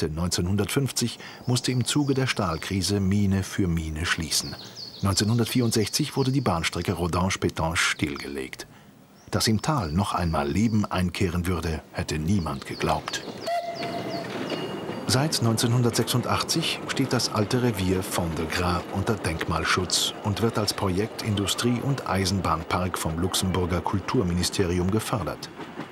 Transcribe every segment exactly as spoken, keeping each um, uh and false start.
Mitte neunzehnhundertfünfzig musste im Zuge der Stahlkrise Mine für Mine schließen. neunzehnhundertvierundsechzig wurde die Bahnstrecke Rodange-Pétange stillgelegt. Dass im Tal noch einmal Leben einkehren würde, hätte niemand geglaubt. Seit neunzehnhundertsechsundachtzig steht das alte Revier Fond de Gras unter Denkmalschutz und wird als Projekt Industrie- und Eisenbahnpark vom Luxemburger Kulturministerium gefördert.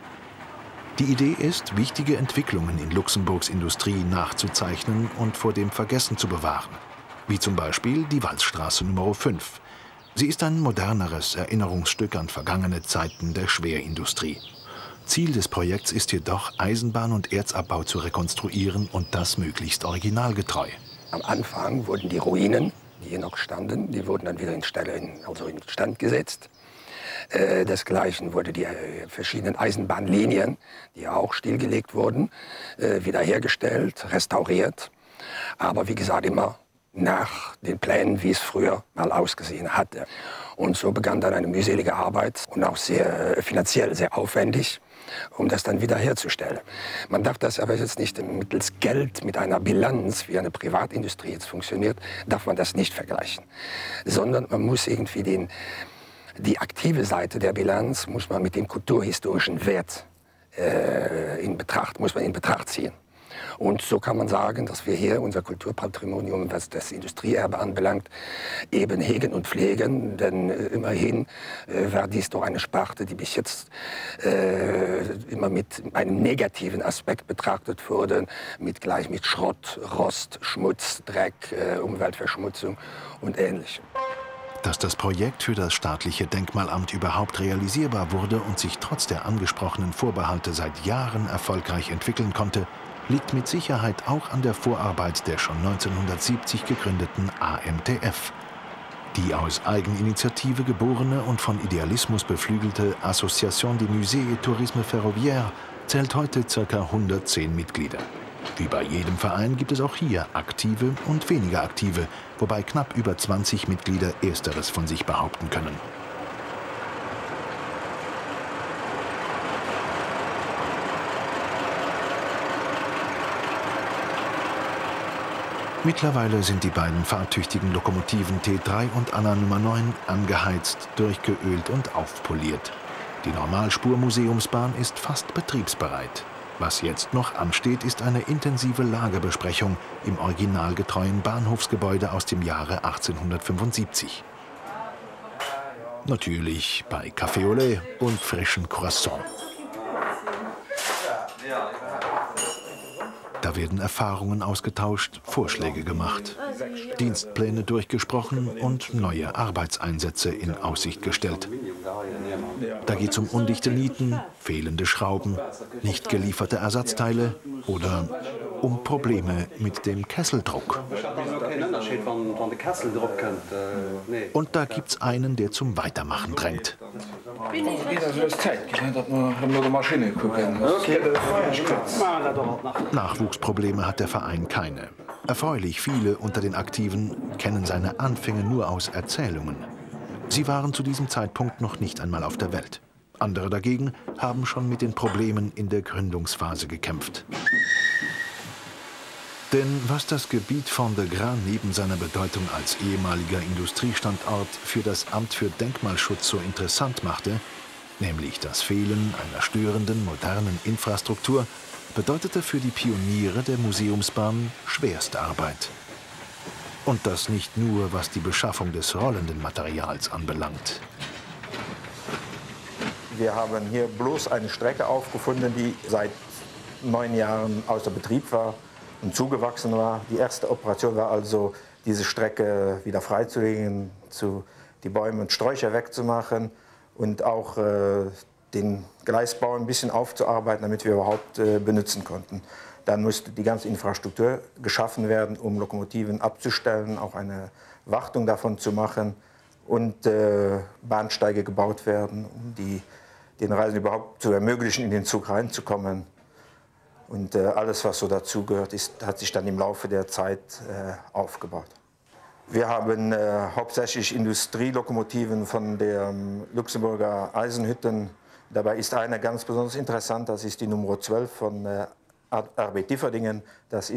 Die Idee ist, wichtige Entwicklungen in Luxemburgs Industrie nachzuzeichnen und vor dem Vergessen zu bewahren. Wie zum Beispiel die Walzstraße Nummer fünf. Sie ist ein moderneres Erinnerungsstück an vergangene Zeiten der Schwerindustrie. Ziel des Projekts ist jedoch, Eisenbahn- und Erzabbau zu rekonstruieren und das möglichst originalgetreu. Am Anfang wurden die Ruinen, die hier noch standen, die wurden dann wieder in, Stelle, in, also in Stand gesetzt. Äh, desgleichen wurden die äh, verschiedenen Eisenbahnlinien, die auch stillgelegt wurden, äh, wiederhergestellt, restauriert. Aber wie gesagt, immer nach den Plänen, wie es früher mal ausgesehen hatte. Und so begann dann eine mühselige Arbeit und auch sehr äh, finanziell sehr aufwendig, um das dann wiederherzustellen. Man darf das aber jetzt nicht mittels Geld mit einer Bilanz, wie eine Privatindustrie jetzt funktioniert, darf man das nicht vergleichen. Sondern man muss irgendwie den, die aktive Seite der Bilanz muss man mit dem kulturhistorischen Wert äh, in Betracht, muss man in Betracht ziehen. Und so kann man sagen, dass wir hier unser Kulturpatrimonium, was das Industrieerbe anbelangt, eben hegen und pflegen. Denn äh, immerhin äh, war dies doch eine Sparte, die bis jetzt äh, immer mit einem negativen Aspekt betrachtet wurde, mit gleich mit Schrott, Rost, Schmutz, Dreck, äh, Umweltverschmutzung und Ähnlichem. Dass das Projekt für das staatliche Denkmalamt überhaupt realisierbar wurde und sich trotz der angesprochenen Vorbehalte seit Jahren erfolgreich entwickeln konnte, liegt mit Sicherheit auch an der Vorarbeit der schon neunzehnhundertsiebzig gegründeten A M T F. Die aus Eigeninitiative geborene und von Idealismus beflügelte Association des Musées et Tourisme Ferroviaire zählt heute ca. hundertzehn Mitglieder. Wie bei jedem Verein gibt es auch hier aktive und weniger aktive, wobei knapp über zwanzig Mitglieder Ersteres von sich behaupten können. Mittlerweile sind die beiden fahrtüchtigen Lokomotiven T drei und Anna Nummer neun angeheizt, durchgeölt und aufpoliert. Die Normalspur-Museumsbahn ist fast betriebsbereit. Was jetzt noch ansteht, ist eine intensive Lagerbesprechung im originalgetreuen Bahnhofsgebäude aus dem Jahre achtzehnhundertfünfundsiebzig. Natürlich bei Café au lait und frischen Croissants. Da werden Erfahrungen ausgetauscht, Vorschläge gemacht, Dienstpläne durchgesprochen und neue Arbeitseinsätze in Aussicht gestellt. Da geht es um undichte Nieten, fehlende Schrauben, nicht gelieferte Ersatzteile oder um Probleme mit dem Kesseldruck. Und da gibt's einen, der zum Weitermachen drängt. Nachwuchsprobleme hat der Verein keine. Erfreulich viele unter den Aktiven kennen seine Anfänge nur aus Erzählungen. Sie waren zu diesem Zeitpunkt noch nicht einmal auf der Welt. Andere dagegen haben schon mit den Problemen in der Gründungsphase gekämpft. Denn was das Gebiet Fond de Gras neben seiner Bedeutung als ehemaliger Industriestandort für das Amt für Denkmalschutz so interessant machte, nämlich das Fehlen einer störenden, modernen Infrastruktur, bedeutete für die Pioniere der Museumsbahn schwerste Arbeit. Und das nicht nur, was die Beschaffung des rollenden Materials anbelangt. Wir haben hier bloß eine Strecke aufgefunden, die seit neun Jahren außer Betrieb war und zugewachsen war. Die erste Operation war also, diese Strecke wieder freizulegen, zu, die Bäume und Sträucher wegzumachen und auch äh, den Gleisbau ein bisschen aufzuarbeiten, damit wir überhaupt äh, benutzen konnten. Dann musste die ganze Infrastruktur geschaffen werden, um Lokomotiven abzustellen, auch eine Wartung davon zu machen und äh, Bahnsteige gebaut werden, um die, den Reisenden überhaupt zu ermöglichen, in den Zug reinzukommen. Und äh, alles, was so dazugehört, ist, hat sich dann im Laufe der Zeit äh, aufgebaut. Wir haben äh, hauptsächlich Industrielokomotiven von der ähm, Luxemburger Eisenhütten. Dabei ist eine ganz besonders interessant, das ist die Nummer zwölf von äh, R B Differdingen. Das